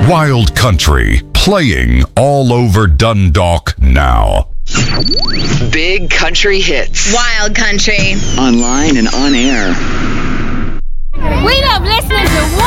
Wild Country, playing all over Dundalk now. Big Country Hits. Wild Country. Online and on air. We love listening to